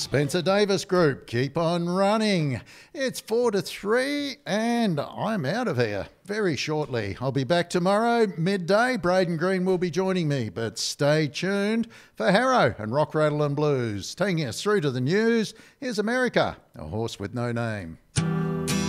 Spencer Davis Group, keep on running. It's 4-3 and I'm out of here very shortly. I'll be back tomorrow, midday. Braden Green will be joining me, but stay tuned for Harrow and Rock, Rattle and Blues. Taking us through to the news, here's America, a horse with no name.